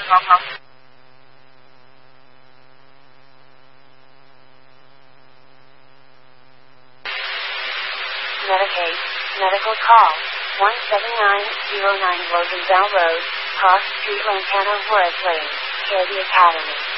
Medicaid, medical call, 17909 Loganville Road, Cross Street, Lantana, Horace Lane, Care the Academy.